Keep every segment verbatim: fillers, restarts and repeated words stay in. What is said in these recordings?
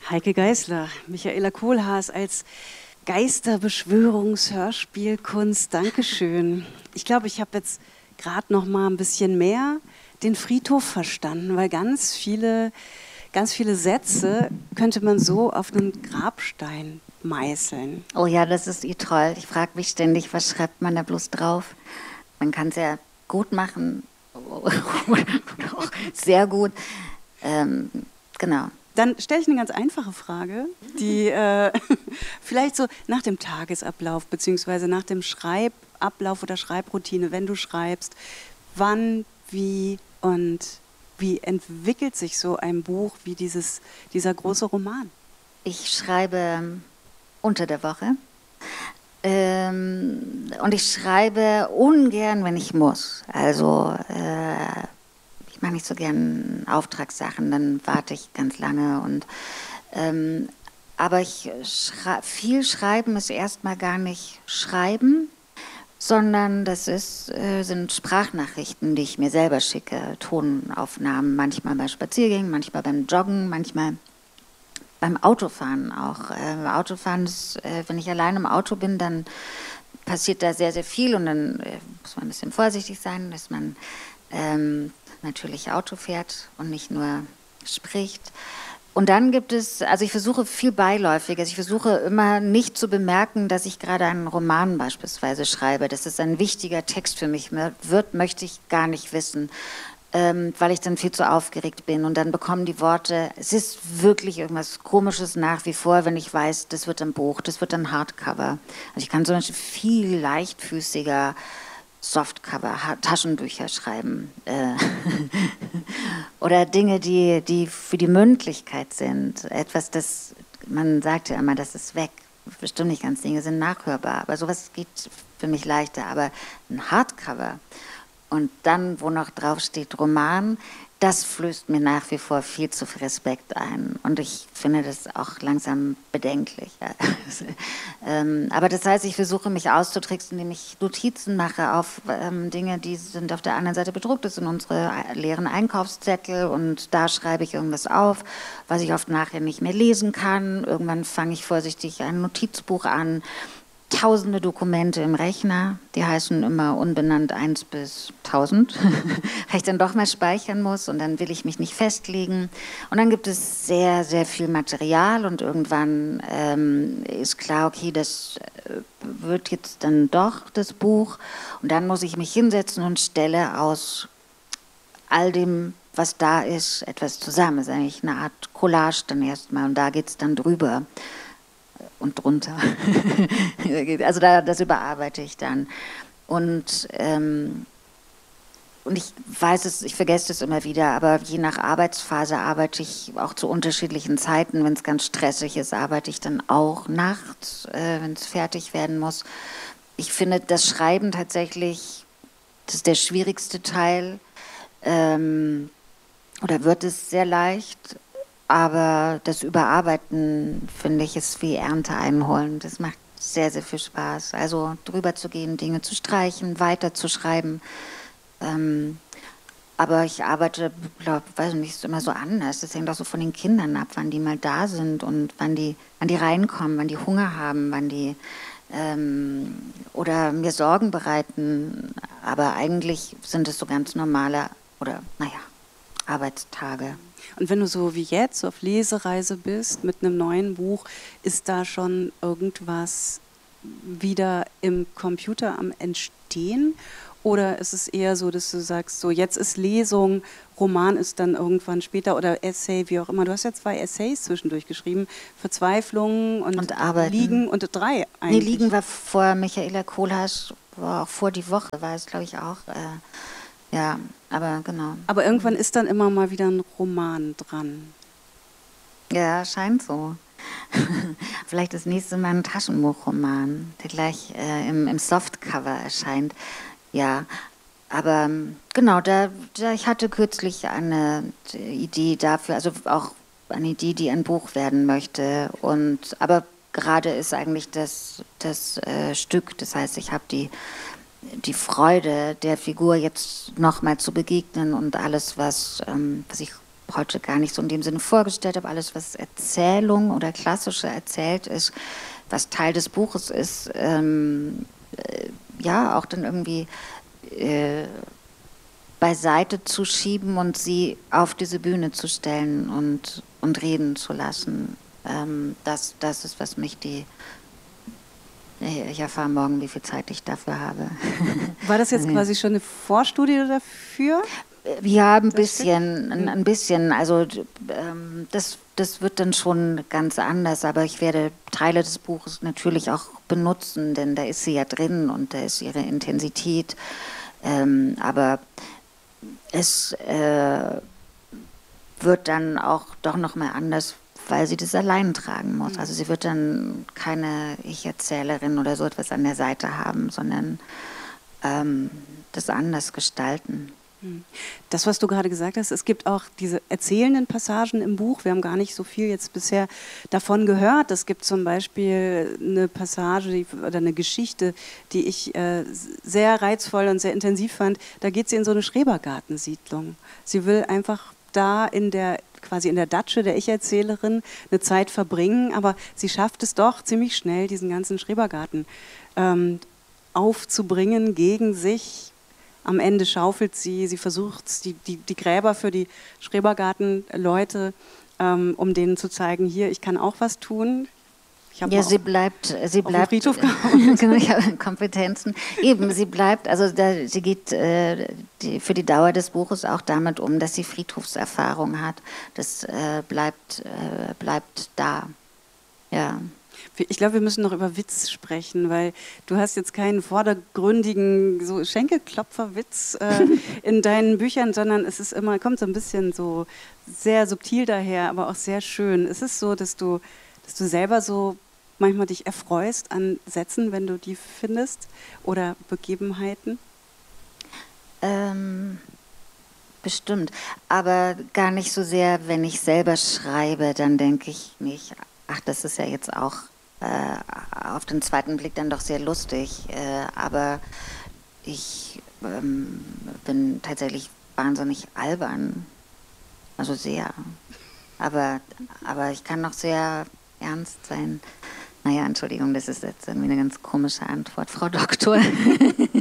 Heike Geisler, Michaela Kohlhaas als Geisterbeschwörungshörspielkunst. Dankeschön. Ich glaube, ich habe jetzt gerade noch mal ein bisschen mehr den Friedhof verstanden, weil ganz viele, ganz viele Sätze könnte man so auf einen Grabstein meißeln. Oh ja, das ist eh toll. Ich frage mich ständig, was schreibt man da bloß drauf? Man kann es ja gut machen oder auch sehr gut. Ähm, genau. Dann stelle ich eine ganz einfache Frage, die äh, vielleicht so nach dem Tagesablauf beziehungsweise nach dem Schreibablauf oder Schreibroutine, wenn du schreibst, wann, wie und wie entwickelt sich so ein Buch wie dieses, dieser große Roman? Ich schreibe unter der Woche ähm, und ich schreibe ungern, wenn ich muss. Also äh, ich mache nicht so gern Auftragssachen, dann warte ich ganz lange. Und, ähm, aber ich schrei- viel schreiben ist erstmal gar nicht schreiben, sondern das ist, äh, sind Sprachnachrichten, die ich mir selber schicke, Tonaufnahmen, manchmal bei Spaziergängen, manchmal beim Joggen, manchmal beim Autofahren auch. Äh, Autofahren ist, äh, wenn ich allein im Auto bin, dann passiert da sehr, sehr viel und dann äh, muss man ein bisschen vorsichtig sein, dass man ähm, natürlich Auto fährt und nicht nur spricht. Und dann gibt es, also ich versuche viel beiläufig, also ich versuche immer nicht zu bemerken, dass ich gerade einen Roman beispielsweise schreibe. Das ist ein wichtiger Text für mich wird, möchte ich gar nicht wissen, ähm, weil ich dann viel zu aufgeregt bin. Und dann bekommen die Worte, es ist wirklich irgendwas Komisches nach wie vor, wenn ich weiß, das wird ein Buch, das wird ein Hardcover. Also ich kann zum Beispiel viel leichtfüßiger Softcover, Taschenbücher schreiben äh, oder Dinge, die, die für die Mündlichkeit sind. Etwas, das, man sagt ja immer, das ist weg. Bestimmt nicht ganz, Dinge sind nachhörbar, aber sowas geht für mich leichter. Aber ein Hardcover und dann, wo noch drauf steht Roman, das flößt mir nach wie vor viel zu viel Respekt ein. Und ich finde das auch langsam bedenklich. ähm, aber das heißt, ich versuche mich auszutricksen, indem ich Notizen mache auf ähm, Dinge, die sind auf der anderen Seite bedruckt. Das sind unsere leeren Einkaufszettel und da schreibe ich irgendwas auf, was ich oft nachher nicht mehr lesen kann. Irgendwann fange ich vorsichtig ein Notizbuch an. Tausende Dokumente im Rechner, die heißen immer unbenannt eins bis tausend, weil ich dann doch mal speichern muss und dann will ich mich nicht festlegen. Und dann gibt es sehr, sehr viel Material und irgendwann ähm, ist klar, okay, das wird jetzt dann doch das Buch. Und dann muss ich mich hinsetzen und stelle aus all dem, was da ist, etwas zusammen. Das ist eigentlich eine Art Collage dann erstmal und da geht es dann drüber. Und drunter. Also da, das überarbeite ich dann. Und, ähm, und ich weiß es, ich vergesse es immer wieder, aber je nach Arbeitsphase arbeite ich auch zu unterschiedlichen Zeiten. Wenn es ganz stressig ist, arbeite ich dann auch nachts, äh, wenn es fertig werden muss. Ich finde das Schreiben tatsächlich, das ist der schwierigste Teil. Ähm, oder wird es sehr leicht. Aber das Überarbeiten, finde ich, ist wie Ernte einholen. Das macht sehr, sehr viel Spaß. Also drüber zu gehen, Dinge zu streichen, weiterzuschreiben. Ähm, aber ich arbeite, glaube weiß nicht, ist immer so anders. Das hängt auch so von den Kindern ab, wann die mal da sind und wann die, wann die reinkommen, wann die Hunger haben, wann die ähm, oder mir Sorgen bereiten. Aber eigentlich sind es so ganz normale oder, naja, Arbeitstage. Und wenn du so wie jetzt auf Lesereise bist mit einem neuen Buch, ist da schon irgendwas wieder im Computer am Entstehen? Oder ist es eher so, dass du sagst, so jetzt ist Lesung, Roman ist dann irgendwann später oder Essay, wie auch immer. Du hast ja zwei Essays zwischendurch geschrieben, Verzweiflung und, und Arbeiten. Liegen und drei Nee, eigentlich. Liegen war vor Michaela Kohlhaas, war auch vor die Woche, war es glaube ich auch. Äh, Ja, aber genau. Aber irgendwann ist dann immer mal wieder ein Roman dran. Ja, scheint so. Vielleicht das nächste Mal ein Taschenbuchroman, der gleich äh, im, im Softcover erscheint. Ja, aber genau, da, da, ich hatte kürzlich eine Idee dafür, also auch eine Idee, die ein Buch werden möchte. Und aber gerade ist eigentlich das, das äh, Stück, das heißt, ich habe die die Freude der Figur jetzt nochmal zu begegnen und alles, was, ähm, was ich heute gar nicht so in dem Sinne vorgestellt habe. Alles, was Erzählung oder klassische erzählt ist, was Teil des Buches ist, ähm, äh, ja, auch dann irgendwie äh, beiseite zu schieben und sie auf diese Bühne zu stellen und, und reden zu lassen. Ähm, das, das ist, was mich die... Ich erfahre morgen, wie viel Zeit ich dafür habe. War das jetzt quasi schon eine Vorstudie dafür? Ja, ein bisschen, ein, ein bisschen. Also ähm, das, das wird dann schon ganz anders, aber ich werde Teile des Buches natürlich auch benutzen, denn da ist sie ja drin und da ist ihre Intensität. Ähm, aber es äh, wird dann auch doch noch mal anders, weil sie das allein tragen muss. Also sie wird dann keine Ich-Erzählerin oder so etwas an der Seite haben, sondern ähm, das anders gestalten. Das, was du gerade gesagt hast, es gibt auch diese erzählenden Passagen im Buch. Wir haben gar nicht so viel jetzt bisher davon gehört. Es gibt zum Beispiel eine Passage die, oder eine Geschichte, die ich äh, sehr reizvoll und sehr intensiv fand. Da geht sie in so eine Schrebergartensiedlung. Sie will einfach da in der quasi in der Datsche der Ich-Erzählerin eine Zeit verbringen, aber sie schafft es doch ziemlich schnell, diesen ganzen Schrebergarten ähm, aufzubringen gegen sich. Am Ende schaufelt sie, sie versucht die, die, die Gräber für die Schrebergartenleute, ähm, um denen zu zeigen, hier, ich kann auch was tun. Ich ja, sie bleibt, sie bleibt, Friedhof genau, ich habe Kompetenzen. Eben, sie bleibt, also da, sie geht äh, die, für die Dauer des Buches auch damit um, dass sie Friedhofserfahrung hat. Das äh, bleibt, äh, bleibt da, ja. Ich glaube, wir müssen noch über Witz sprechen, weil du hast jetzt keinen vordergründigen so Schenkelklopferwitz äh, in deinen Büchern, sondern es ist immer, kommt so ein bisschen so sehr subtil daher, aber auch sehr schön. Ist es so, dass du, dass du selber so manchmal dich erfreust an Sätzen, wenn du die findest, oder Begebenheiten? Ähm, bestimmt, aber gar nicht so sehr, wenn ich selber schreibe, dann denke ich nicht, ach, das ist ja jetzt auch äh, auf den zweiten Blick dann doch sehr lustig, äh, aber ich ähm, bin tatsächlich wahnsinnig albern, also sehr, aber, aber ich kann noch sehr ernst sein. Naja, Entschuldigung, das ist jetzt irgendwie eine ganz komische Antwort, Frau Doktor. Sind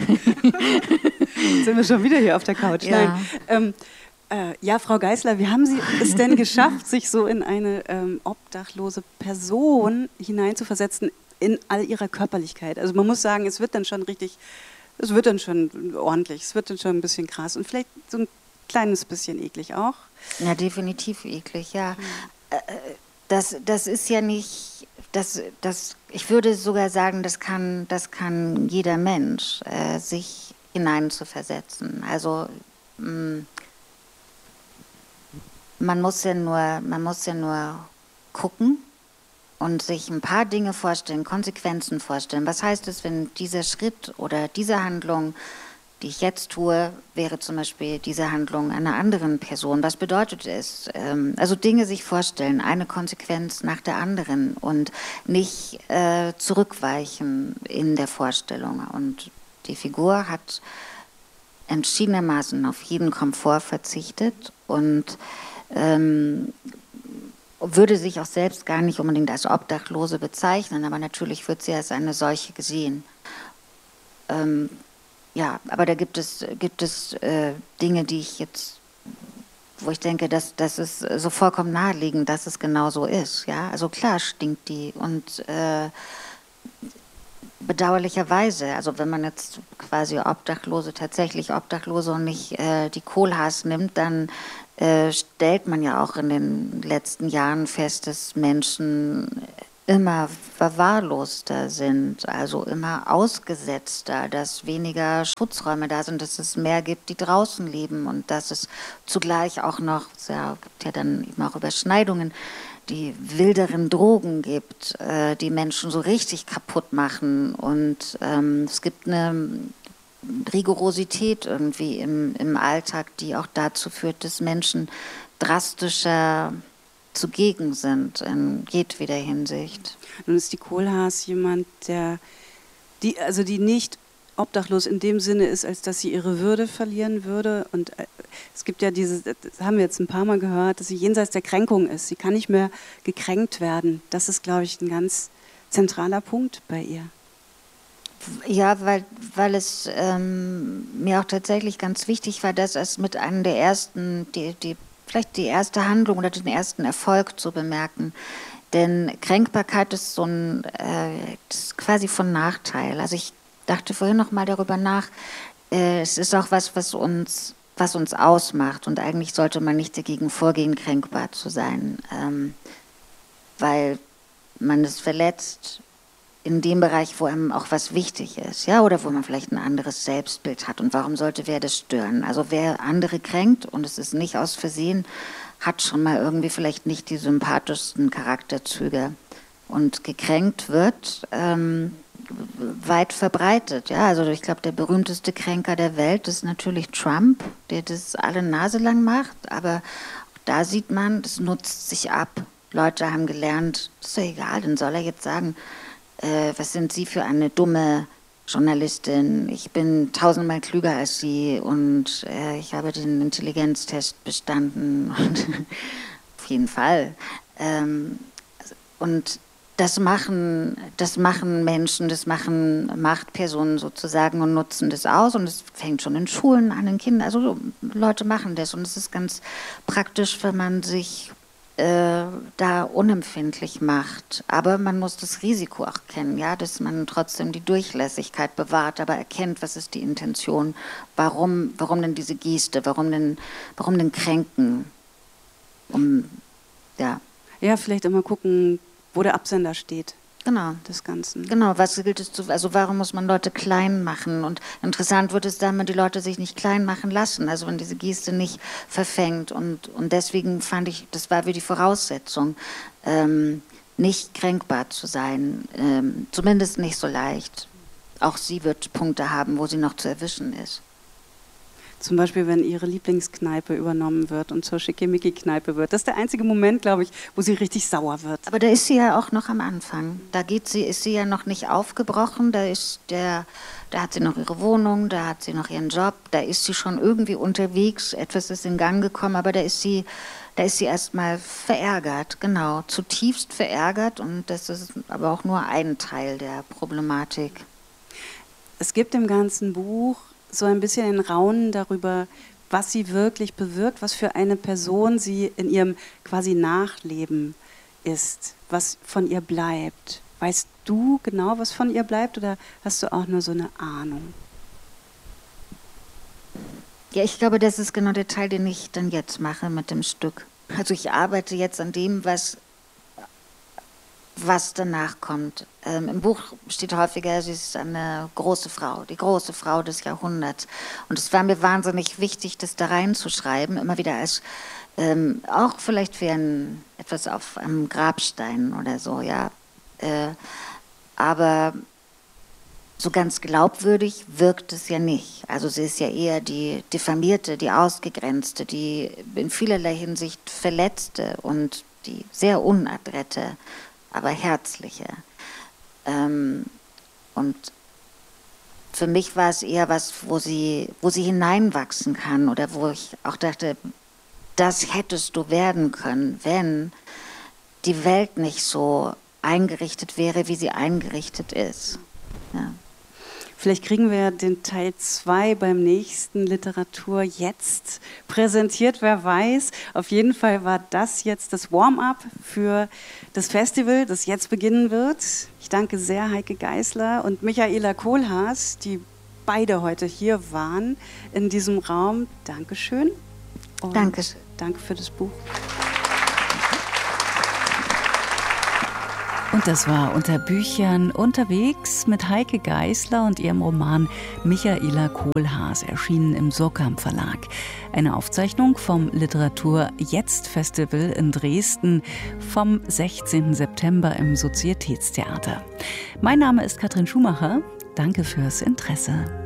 wir schon wieder hier auf der Couch? Ja. Nein. Ähm, äh, ja, Frau Geisler, wie haben Sie es denn geschafft, sich so in eine ähm, obdachlose Person hineinzuversetzen in all ihrer Körperlichkeit? Also man muss sagen, es wird dann schon richtig, es wird dann schon ordentlich, es wird dann schon ein bisschen krass und vielleicht so ein kleines bisschen eklig auch. Ja, definitiv eklig, ja. Mhm. Äh, das, das ist ja nicht... Das, das, ich würde sogar sagen, das kann, das kann jeder Mensch, äh, sich hineinzuversetzen. Also mh, man muss ja nur, man muss ja nur gucken und sich ein paar Dinge vorstellen, Konsequenzen vorstellen. Was heißt es, wenn dieser Schritt oder diese Handlung, die ich jetzt tue, wäre zum Beispiel diese Handlung einer anderen Person. Was bedeutet es? Also Dinge sich vorstellen, eine Konsequenz nach der anderen und nicht äh, zurückweichen in der Vorstellung. Und die Figur hat entschiedenermaßen auf jeden Komfort verzichtet und ähm, würde sich auch selbst gar nicht unbedingt als Obdachlose bezeichnen, aber natürlich wird sie als eine solche gesehen. Ähm, Ja, aber da gibt es, gibt es äh, Dinge, die ich jetzt, wo ich denke, dass das ist so vollkommen naheliegend, dass es genau so ist. Ja, also klar stinkt die und äh, bedauerlicherweise, also wenn man jetzt quasi Obdachlose, tatsächlich Obdachlose und nicht äh, die Kohlhaas nimmt, dann äh, stellt man ja auch in den letzten Jahren fest, dass Menschen immer verwahrloster sind, also immer ausgesetzter, dass weniger Schutzräume da sind, dass es mehr gibt, die draußen leben und dass es zugleich auch noch, es ja, gibt ja dann eben auch Überschneidungen, die wilderen Drogen gibt, äh, die Menschen so richtig kaputt machen und ähm, es gibt eine Rigorosität irgendwie im, im Alltag, die auch dazu führt, dass Menschen drastischer zugegen sind in jedweder Hinsicht. Nun ist die Kohlhaas jemand, der, die, also die nicht obdachlos in dem Sinne ist, als dass sie ihre Würde verlieren würde. Und es gibt ja diese, das haben wir jetzt ein paar Mal gehört, dass sie jenseits der Kränkung ist. Sie kann nicht mehr gekränkt werden. Das ist, glaube ich, ein ganz zentraler Punkt bei ihr. Ja, weil, weil es ähm, mir auch tatsächlich ganz wichtig war, dass es mit einem der ersten, die, die, vielleicht die erste Handlung oder den ersten Erfolg zu bemerken. Denn Kränkbarkeit ist so ein, äh, das ist quasi von Nachteil. Also ich dachte vorhin noch mal darüber nach, äh, es ist auch was, was uns, was uns ausmacht. Und eigentlich sollte man nicht dagegen vorgehen, kränkbar zu sein, ähm, weil man es verletzt in dem Bereich, wo einem auch was wichtig ist, ja, oder wo man vielleicht ein anderes Selbstbild hat. Und warum sollte wer das stören? Also wer andere kränkt, und es ist nicht aus Versehen, hat schon mal irgendwie vielleicht nicht die sympathischsten Charakterzüge. Und gekränkt wird ähm, weit verbreitet. Ja, also ich glaube, der berühmteste Kränker der Welt ist natürlich Trump, der das alle Nase lang macht. Aber da sieht man, das nutzt sich ab. Leute haben gelernt, ist ja egal, dann soll er jetzt sagen, Äh, was sind Sie für eine dumme Journalistin? Ich bin tausendmal klüger als Sie und äh, ich habe den Intelligenztest bestanden. Auf jeden Fall. Ähm, und das machen, das machen Menschen, das machen Machtpersonen sozusagen und nutzen das aus. Und es fängt schon in Schulen an, in Kindern. Also Leute machen das. Und es ist ganz praktisch, wenn man sich Äh, da unempfindlich macht. Aber man muss das Risiko auch kennen, ja, dass man trotzdem die Durchlässigkeit bewahrt, aber erkennt, was ist die Intention, warum, warum denn diese Geste, warum denn, warum denn kränken? Um, ja. Ja, vielleicht immer gucken, wo der Absender steht. Genau. Des Ganzen. Genau, was gilt es zu, also warum muss man Leute klein machen? Und interessant wird es dann, wenn die Leute sich nicht klein machen lassen, also wenn diese Geste nicht verfängt. Und, und deswegen fand ich, das war wie die Voraussetzung, ähm, nicht kränkbar zu sein, ähm, zumindest nicht so leicht. Auch sie wird Punkte haben, wo sie noch zu erwischen ist. Zum Beispiel, wenn ihre Lieblingskneipe übernommen wird und zur Schickimicki-Kneipe wird. Das ist der einzige Moment, glaube ich, wo sie richtig sauer wird. Aber da ist sie ja auch noch am Anfang. Da geht sie, ist sie ja noch nicht aufgebrochen. Da ist der, da hat sie noch ihre Wohnung, da hat sie noch ihren Job, da ist sie schon irgendwie unterwegs. Etwas ist in Gang gekommen, aber da ist sie, da ist sie erstmal verärgert, genau, zutiefst verärgert. Und das ist aber auch nur ein Teil der Problematik. Es gibt im ganzen Buch so ein bisschen ein Raunen darüber, was sie wirklich bewirkt, was für eine Person sie in ihrem quasi Nachleben ist, was von ihr bleibt. Weißt du genau, was von ihr bleibt, oder hast du auch nur so eine Ahnung? Ja, ich glaube, das ist genau der Teil, den ich dann jetzt mache mit dem Stück. Also ich arbeite jetzt an dem, was was danach kommt. Ähm, Im Buch steht häufiger, sie ist eine große Frau, die große Frau des Jahrhunderts. Und es war mir wahnsinnig wichtig, das da reinzuschreiben, immer wieder als, ähm, auch vielleicht für ein, etwas auf einem Grabstein oder so, ja. Äh, aber so ganz glaubwürdig wirkt es ja nicht. Also sie ist ja eher die diffamierte, die ausgegrenzte, die in vielerlei Hinsicht verletzte und die sehr unadrette, aber herzliche. Ähm, und für mich war es eher was, wo sie, wo sie hineinwachsen kann oder wo ich auch dachte, das hättest du werden können, wenn die Welt nicht so eingerichtet wäre, wie sie eingerichtet ist. Ja. Vielleicht kriegen wir den Teil zwei beim nächsten Literatur jetzt präsentiert, wer weiß. Auf jeden Fall war das jetzt das Warm-up für das Festival, das jetzt beginnen wird. Ich danke sehr Heike Geisler und Michaela Kohlhaas, die beide heute hier waren in diesem Raum. Dankeschön. Und Dankeschön. Danke für das Buch. Und das war Unter Büchern unterwegs mit Heike Geisler und ihrem Roman Michaela Kohlhaas, erschienen im Surkamp Verlag. Eine Aufzeichnung vom Literatur-Jetzt-Festival in Dresden vom sechzehnten September im Sozietätstheater. Mein Name ist Katrin Schumacher. Danke fürs Interesse.